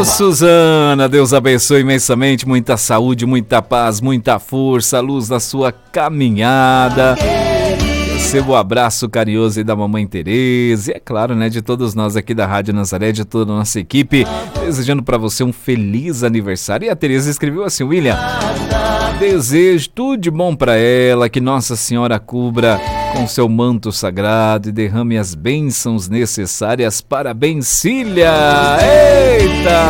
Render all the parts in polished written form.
Ô, Suzana, Deus abençoe imensamente, muita saúde, muita paz, muita força, luz na sua caminhada. Receba o abraço carinhoso aí da mamãe Tereza e, é claro, né, de todos nós aqui da Rádio Nazaré, de toda a nossa equipe, desejando para você um feliz aniversário. E a Tereza escreveu assim: William, desejo tudo de bom para ela, que Nossa Senhora cubra com seu manto sagrado e derrame as bênçãos necessárias. Parabéns, Cília! Eita!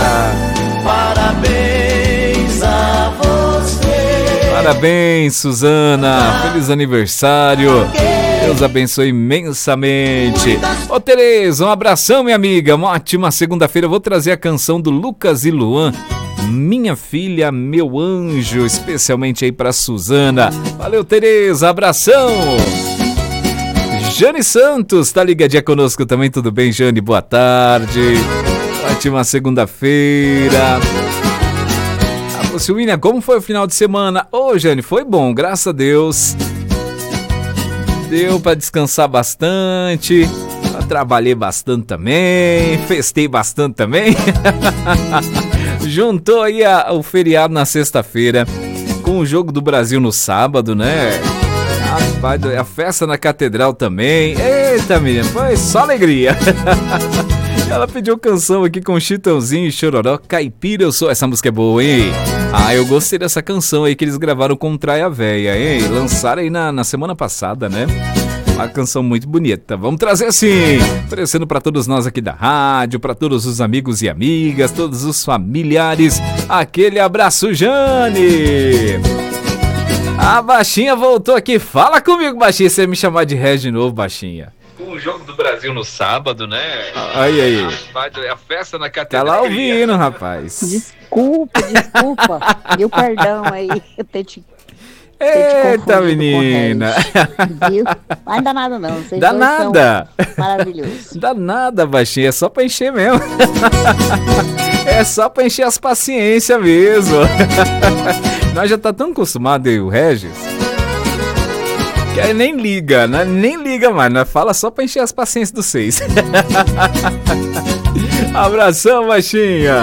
Parabéns a você! Parabéns, Suzana! Feliz aniversário! Deus abençoe imensamente. Ô, Tereza, um abração, minha amiga. Uma ótima segunda-feira. Eu vou trazer a canção do Lucas e Luan, Minha Filha, Meu Anjo, especialmente aí pra Suzana. Valeu, Tereza, abração. Jane Santos tá ligadinha conosco também, tudo bem, Jane? Boa tarde. Ótima segunda-feira. William, como foi o final de semana? Ô, Jane, foi bom, graças a Deus. Deu pra descansar bastante. Trabalhei bastante também. Festei bastante também. Juntou aí o feriado na sexta-feira com o Jogo do Brasil no sábado, né? A festa na Catedral também. Eita, menina, foi só alegria. Ela pediu canção aqui com Chitãozinho e Chororó, Caipira Eu Sou. Essa música é boa, hein? Ah, eu gostei dessa canção aí que eles gravaram com Traia Véia, hein? Lançaram aí na semana passada, né? Uma canção muito bonita. Vamos trazer assim, oferecendo para todos nós aqui da rádio, para todos os amigos e amigas, todos os familiares. Aquele abraço, Jane! A Baixinha voltou aqui. Fala comigo, Baixinha. Você vai me chamar de Ré de novo, Baixinha. Com o Jogo do Brasil no sábado, né? Aí. A festa na Catedral. Tá lá ouvindo, rapaz. Desculpa. Deu perdão aí. Eu tenho te Eita, menina. Viu? Mas não dá nada não. Vocês dá nada. Maravilhoso. Dá nada, Baixinha. É só pra encher mesmo. É só pra encher as paciências mesmo. Nós já tá tão acostumados aí, o Regis, que aí nem liga, né? Nem liga mais, né? Fala só pra encher as paciências dos seis. Abração, Baixinha.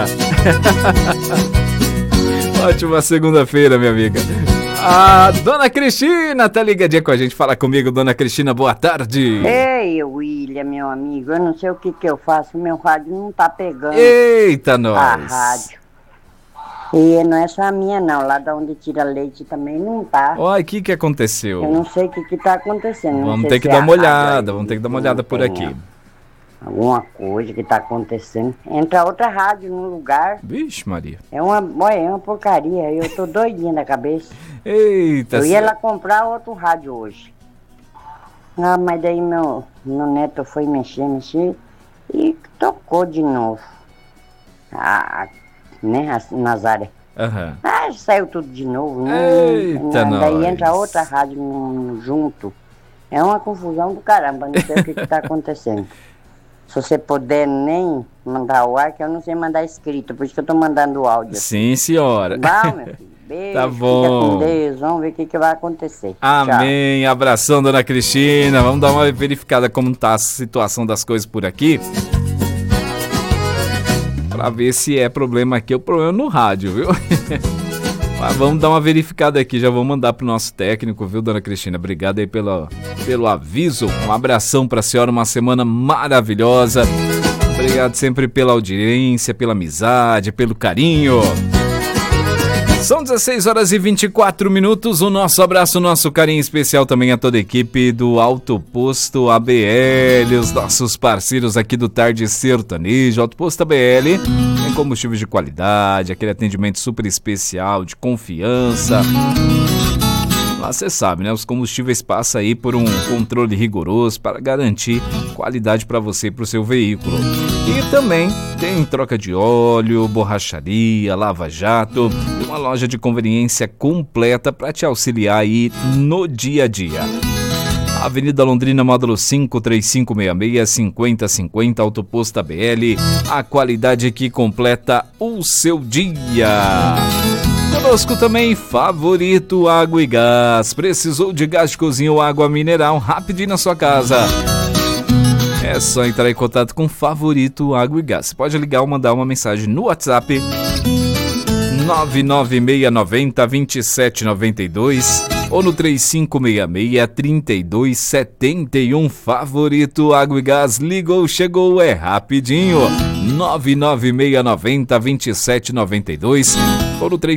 Ótima segunda-feira, minha amiga. A Dona Cristina tá ligadinha com a gente. Fala comigo, Dona Cristina, boa tarde. Ei, William, meu amigo, eu não sei o que eu faço, meu rádio não tá pegando. Eita, nós. A rádio. E não é só a minha não, lá da onde tira leite também não tá. Olha, o que aconteceu? Eu não sei o que tá acontecendo. Vamos ter que dar uma olhada, vamos ter que dar uma olhada por aqui. Alguma coisa que tá acontecendo. Entra outra rádio no lugar. Vixe, Maria. É uma porcaria, eu tô doidinha da cabeça. Eita. Eu ia lá comprar outro rádio hoje. Ah, mas daí meu neto foi mexer e tocou de novo. Né, a Nazaré. Uhum. Ah, saiu tudo de novo, né? Eita, daí entra outra rádio junto. É uma confusão do caramba, não sei o que tá acontecendo. Se você puder nem mandar o ar, que eu não sei mandar escrito, por isso que eu tô mandando o áudio. Sim, senhora. Bom, meu filho, beijo, tá bom. Fica com Deus, vamos ver o que vai acontecer. Amém, tchau. Abração, Dona Cristina. Vamos dar uma verificada como tá a situação das coisas por aqui, pra ver se é problema aqui ou problema no rádio, viu? Mas vamos dar uma verificada aqui, já vou mandar pro nosso técnico, viu, Dona Cristina? Obrigado aí pelo aviso. Um abração pra senhora, uma semana maravilhosa. Obrigado sempre pela audiência, pela amizade, pelo carinho. São 16h24, o nosso abraço, o nosso carinho especial também a toda a equipe do Alto Posto ABL, os nossos parceiros aqui do Tarde Sertanejo. Alto Posto ABL tem combustíveis de qualidade, aquele atendimento super especial, de confiança. Lá você sabe, né? Os combustíveis passam aí por um controle rigoroso para garantir qualidade para você e para o seu veículo. E também tem troca de óleo, borracharia, lava-jato e uma loja de conveniência completa para te auxiliar aí no dia a dia. Avenida Londrina, módulo 53566-5050, Alto Posto ABL, a qualidade que completa o seu dia. Conosco também, Favorito Água e Gás. Precisou de gás de cozinha ou água mineral rapidinho na sua casa? É só entrar em contato com Favorito Água e Gás. Você pode ligar ou mandar uma mensagem no WhatsApp 996902792 ou no 3566-3271. Favorito Água e Gás, ligou, chegou, é rapidinho. 996902792 ou no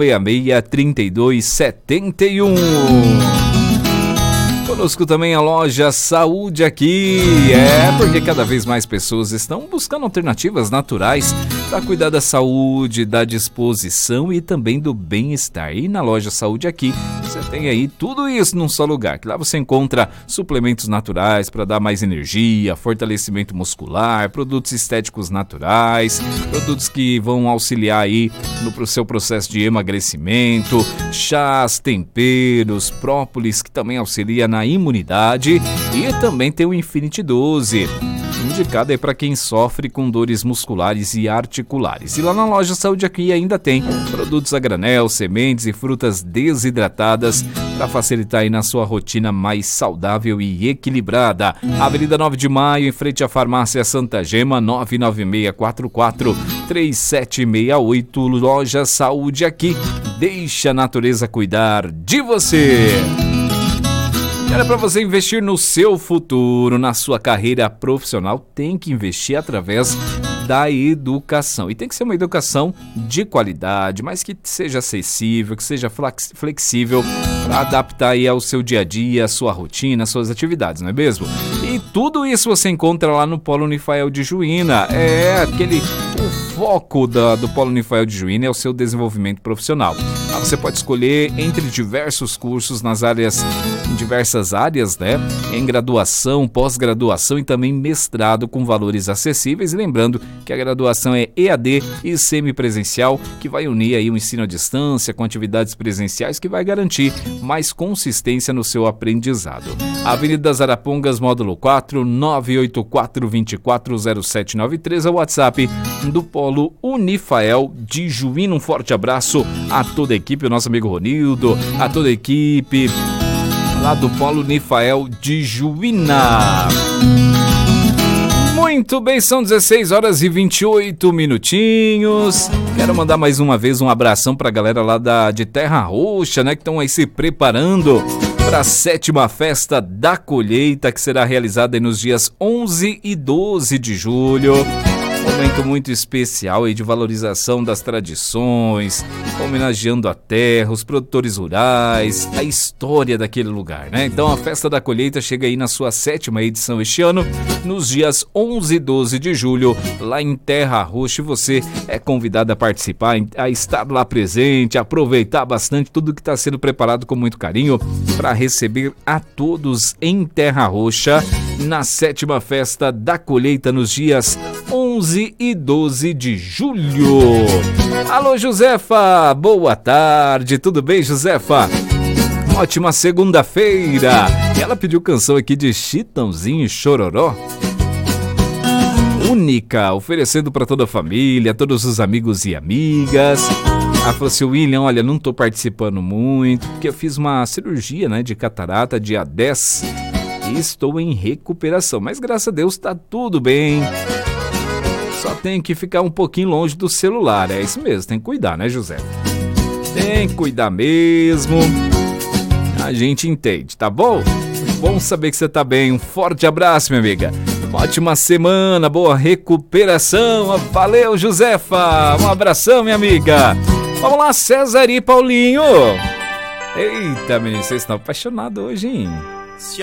3566-3271. Conosco também a loja Saúde Aqui. Porque cada vez mais pessoas estão buscando alternativas naturais para cuidar da saúde, da disposição e também do bem-estar. E na loja Saúde Aqui você tem aí tudo isso num só lugar. Que lá você encontra suplementos naturais para dar mais energia, fortalecimento muscular, produtos estéticos naturais, produtos que vão auxiliar aí no seu processo de emagrecimento, chás, temperos, própolis, que também auxilia na imunidade, e também tem o Infinity 12, indicado aí para quem sofre com dores musculares e articulares. E lá na loja Saúde Aqui ainda tem produtos a granel, sementes e frutas desidratadas para facilitar aí na sua rotina mais saudável e equilibrada. Avenida 9 de Maio, em frente à Farmácia Santa Gema, 996443768. Loja Saúde Aqui. Deixa a natureza cuidar de você. Era para você investir no seu futuro, na sua carreira profissional, tem que investir através da educação. E tem que ser uma educação de qualidade, mas que seja acessível, que seja flexível para adaptar aí ao seu dia a dia, a sua rotina, as suas atividades, não é mesmo? E tudo isso você encontra lá no Polo Unifael de Juína. O foco do Polo Unifael de Juína é o seu desenvolvimento profissional. Você pode escolher entre diversos cursos em diversas áreas, né? Em graduação, pós-graduação e também mestrado com valores acessíveis. E lembrando que a graduação é EAD e semipresencial, que vai unir aí o ensino à distância com atividades presenciais, que vai garantir mais consistência no seu aprendizado. Avenida das Arapongas, módulo 4, 984-240793 é o WhatsApp do Polo Unifael de Juína. Um forte abraço a toda a equipe, o nosso amigo Ronildo, a toda a equipe lá do Polo Unifael de Juína. Muito bem, são 16 horas e 28 minutinhos. Quero mandar mais uma vez um abração pra galera lá de Terra Roxa, né, que estão aí se preparando para a 7ª Festa da Colheita, que será realizada aí nos dias 11 e 12 de julho. Momento muito especial aí de valorização das tradições, homenageando a terra, os produtores rurais, a história daquele lugar, né? Então a Festa da Colheita chega aí na sua 7ª edição este ano, nos dias 11 e 12 de julho, lá em Terra Roxa. E você é convidado a participar, a estar lá presente, a aproveitar bastante tudo que está sendo preparado com muito carinho para receber a todos em Terra Roxa na 7ª Festa da Colheita, nos dias 11 e 12 de julho. Alô, Josefa, boa tarde, tudo bem, Josefa? Ótima segunda-feira. Ela pediu canção aqui de Chitãozinho e Chororó, única, oferecendo para toda a família, todos os amigos e amigas. Ela falou assim: William, olha, não tô participando muito, porque eu fiz uma cirurgia, né, de catarata dia 10 e estou em recuperação, mas graças a Deus tá tudo bem. Só tem que ficar um pouquinho longe do celular, é isso mesmo, tem que cuidar, né, José? Tem que cuidar mesmo, a gente entende, tá bom? Bom saber que você tá bem, um forte abraço, minha amiga. Ótima semana, boa recuperação, valeu, Josefa, um abração, minha amiga. Vamos lá, César e Paulinho. Eita, menino, vocês estão apaixonados hoje, hein?